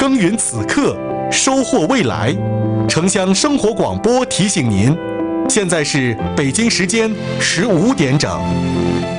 耕耘此刻，收获未来。城乡生活广播提醒您，现在是北京时间15点整。